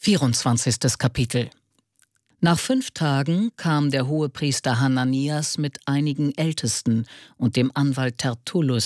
24. Kapitel. Nach 5 Tagen kam der Hohepriester Hananias mit einigen Ältesten und dem Anwalt Tertullus